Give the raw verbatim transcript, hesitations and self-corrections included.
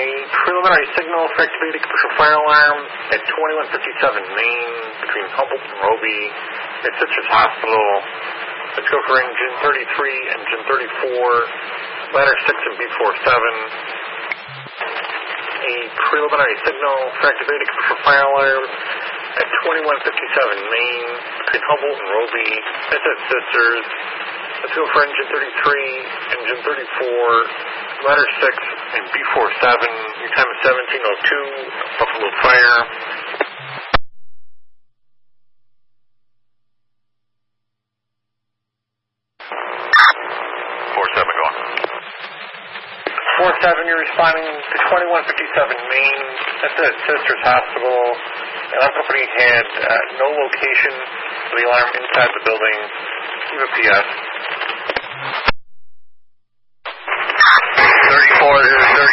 A preliminary signal for activated commercial fire alarm at twenty-one fifty-seven Main between Humboldt and Roby at Sisters Hospital. Let's go for engine thirty-three, engine thirty-four, ladder six and B forty-seven. A preliminary signal for activated commercial fire alarm at twenty-one fifty-seven Main between Humboldt and Roby at Sisters. Let's go for engine thirty-three, engine thirty-four, ladder six, and B forty-seven. Your time is seventeen oh two, Buffalo Fire. four seven, go on. four seven, you're responding to twenty-one fifty-seven Main. That's at Sisters Hospital. And our company had uh, no location for the alarm inside the building. Leave a P S. thirty-four,